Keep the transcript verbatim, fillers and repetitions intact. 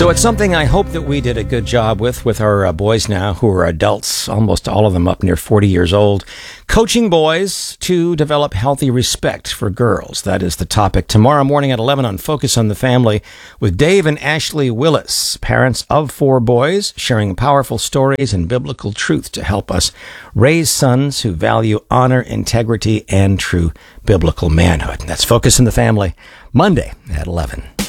So it's something I hope that we did a good job with, with our uh, boys now who are adults, almost all of them up near forty years old, coaching boys to develop healthy respect for girls. That is the topic tomorrow morning at eleven on Focus on the Family with Dave and Ashley Willis, parents of four boys, sharing powerful stories and biblical truth to help us raise sons who value honor, integrity, and true biblical manhood. That's Focus on the Family, Monday at eleven.